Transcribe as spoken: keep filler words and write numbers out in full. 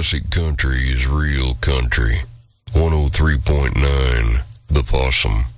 Classic country is real country. one oh three point nine The Possum.